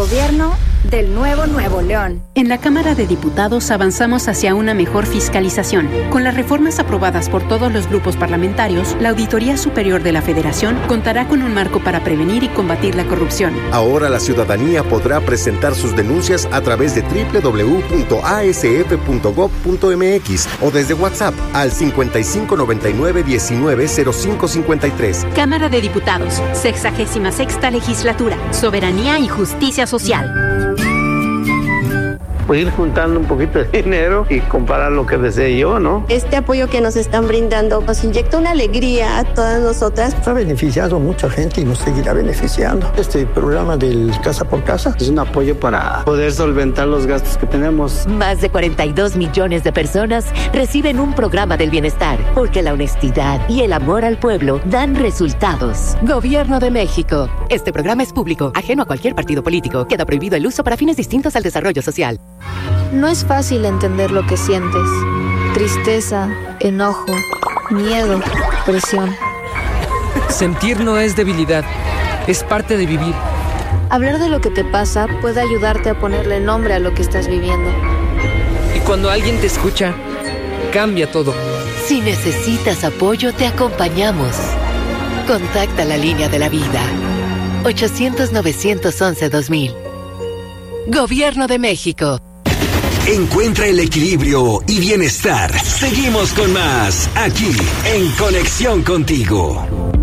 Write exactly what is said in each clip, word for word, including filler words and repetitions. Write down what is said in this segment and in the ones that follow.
Gobierno del Nuevo Nuevo León. En la Cámara de Diputados avanzamos hacia una mejor fiscalización. Con las reformas aprobadas por todos los grupos parlamentarios, la Auditoría Superior de la Federación contará con un marco para prevenir y combatir la corrupción. Ahora la ciudadanía podrá presentar sus denuncias a través de doble u doble u doble u punto a s f punto gob punto m x o desde WhatsApp al cincuenta y cinco noventa y nueve diecinueve cero cinco cincuenta y tres. Cámara de Diputados, sexagésima sexta legislatura, soberanía y justicia social. Pues ir juntando un poquito de dinero y comparar lo que desee yo, ¿no? Este apoyo que nos están brindando nos inyecta una alegría a todas nosotras. Ha beneficiado a mucha gente y nos seguirá beneficiando. Este programa del Casa por Casa es un apoyo para poder solventar los gastos que tenemos. Más de cuarenta y dos millones de personas reciben un programa del bienestar, porque la honestidad y el amor al pueblo dan resultados. Gobierno de México. Este programa es público, ajeno a cualquier partido político. Queda prohibido el uso para fines distintos al desarrollo social. No es fácil entender lo que sientes. Tristeza, enojo, miedo, presión. Sentir no es debilidad, es parte de vivir. Hablar de lo que te pasa puede ayudarte a ponerle nombre a lo que estás viviendo. Y cuando alguien te escucha, cambia todo. Si necesitas apoyo, te acompañamos. Contacta la línea de la vida. ochocientos, novecientos once, dos mil. Gobierno de México. Encuentra el equilibrio y bienestar. Seguimos con más, aquí, en Conexión Contigo.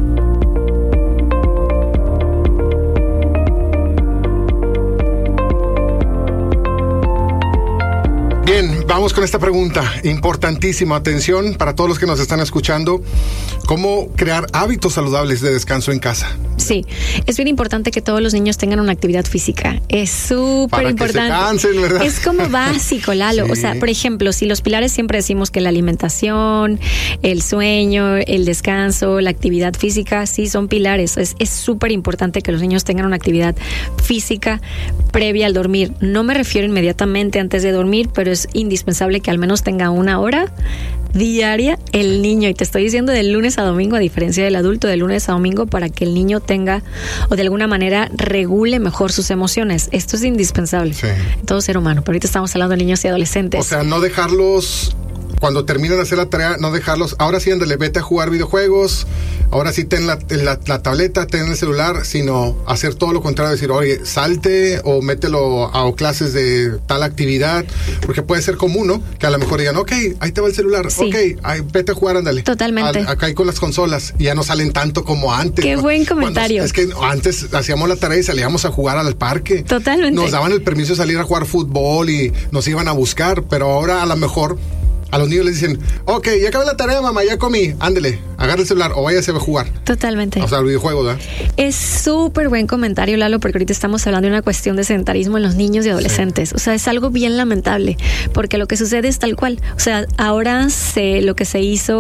Bien, vamos con esta pregunta importantísima. Atención para todos los que nos están escuchando. ¿Cómo crear hábitos saludables de descanso en casa? Sí, es bien importante que todos los niños tengan una actividad física. Es súper importante. Para que se cansen, ¿verdad? Es como básico, Lalo. Sí. O sea, por ejemplo, si los pilares siempre decimos que la alimentación, el sueño, el descanso, la actividad física, sí son pilares. Es súper importante que los niños tengan una actividad física previa al dormir. No me refiero inmediatamente antes de dormir, pero es indispensable que al menos tenga una hora diaria el niño, y te estoy diciendo de lunes a domingo, a diferencia del adulto, de lunes a domingo, para que el niño tenga o de alguna manera regule mejor sus emociones. Esto es indispensable, sí, en todo ser humano, pero ahorita estamos hablando de niños y adolescentes. O sea, no dejarlos cuando terminen de hacer la tarea, no dejarlos, ahora sí, ándale, vete a jugar videojuegos, ahora sí ten la, la, la tableta, ten el celular, sino hacer todo lo contrario, decir, oye, salte o mételo a, a clases de tal actividad, porque puede ser común, ¿no? Que a lo mejor digan, ok, ahí te va el celular, sí, ok, ahí, vete a jugar, ándale. Totalmente. A, acá hay con las consolas, y ya no salen tanto como antes. Qué buen comentario. Cuando, es que antes hacíamos la tarea y salíamos a jugar al parque. Totalmente. Nos daban el permiso de salir a jugar fútbol y nos iban a buscar, pero ahora a lo mejor a los niños les dicen, ok, ya acabé la tarea, mamá, ya comí, ándele, agarra el celular o váyase a jugar. Totalmente. O sea, el videojuego, ¿verdad? Es súper buen comentario, Lalo, porque ahorita estamos hablando de una cuestión de sedentarismo en los niños y adolescentes. Sí. O sea, es algo bien lamentable, porque lo que sucede es tal cual. O sea, ahora se, lo que se hizo,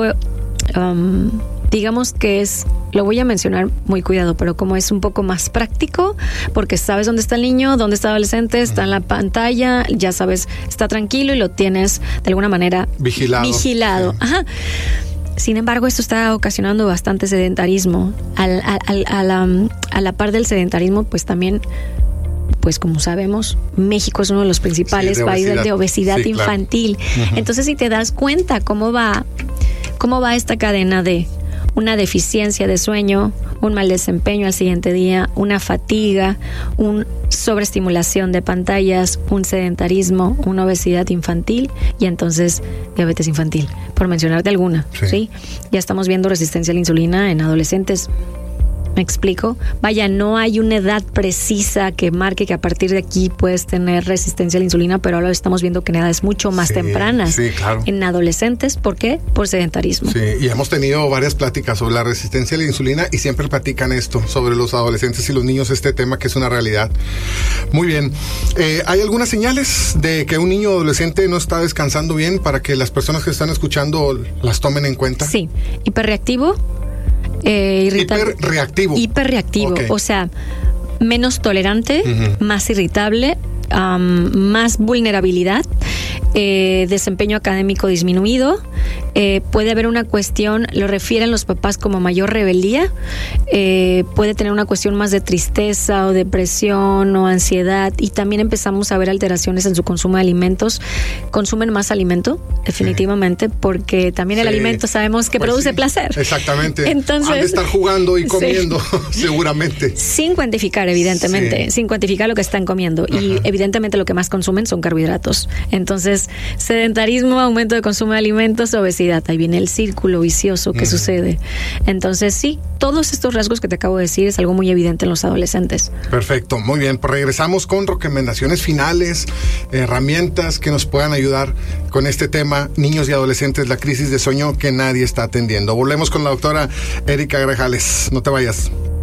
um, digamos que es, lo voy a mencionar muy cuidado, pero como es un poco más práctico, porque sabes dónde está el niño, dónde está el adolescente, está en la pantalla, ya sabes, está tranquilo y lo tienes de alguna manera vigilado. Vigilado. Sí. Ajá. Sin embargo, esto está ocasionando bastante sedentarismo. Al, al, al, a, la, a la par del sedentarismo, pues también, pues como sabemos, México es uno de los principales sí, de países de obesidad sí, infantil. Claro. Uh-huh. Entonces, si te das cuenta cómo va, cómo va esta cadena de una deficiencia de sueño, un mal desempeño al siguiente día, una fatiga, una sobreestimulación de pantallas, un sedentarismo, una obesidad infantil y entonces diabetes infantil, por mencionarte alguna, ¿sí? ¿sí? Ya estamos viendo resistencia a la insulina en adolescentes. ¿Me explico? Vaya, no hay una edad precisa que marque que a partir de aquí puedes tener resistencia a la insulina, pero ahora estamos viendo que en edades mucho más sí, tempranas. Sí, claro. En adolescentes, ¿por qué? Por sedentarismo. Sí, y hemos tenido varias pláticas sobre la resistencia a la insulina y siempre platican esto, sobre los adolescentes y los niños, este tema que es una realidad. Muy bien. Eh, ¿Hay algunas señales de que un niño o adolescente no está descansando bien para que las personas que están escuchando las tomen en cuenta? Sí. Hiperreactivo. Eh, irritable, hiperreactivo. Hiperreactivo, okay. O sea, menos tolerante, uh-huh. más irritable, um, más vulnerabilidad. eh, desempeño académico disminuido, eh, puede haber una cuestión, lo refieren los papás como mayor rebeldía, eh, puede tener una cuestión más de tristeza o depresión o ansiedad, y también empezamos a ver alteraciones en su consumo de alimentos. Consumen más alimento, definitivamente, sí. porque también el sí. alimento sabemos que pues produce sí. placer. Exactamente. Entonces, han de estar jugando y comiendo, sí. seguramente. Sin cuantificar, evidentemente, sí. sin cuantificar lo que están comiendo. Ajá. Y evidentemente lo que más consumen son carbohidratos. Entonces, sedentarismo, aumento de consumo de alimentos, obesidad. Ahí viene el círculo vicioso que uh-huh. sucede. Entonces, sí, todos estos rasgos que te acabo de decir es algo muy evidente en los adolescentes. Perfecto, muy bien. Pues regresamos con recomendaciones finales, herramientas que nos puedan ayudar con este tema, niños y adolescentes, la crisis de sueño que nadie está atendiendo. Volvemos con la doctora Erika Grajales. No te vayas.